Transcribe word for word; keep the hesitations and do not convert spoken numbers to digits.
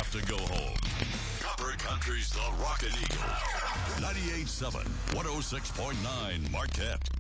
have to go home. Copper Country's The Rockin' Eagle. ninety-eight point seven, one oh six point nine Marquette.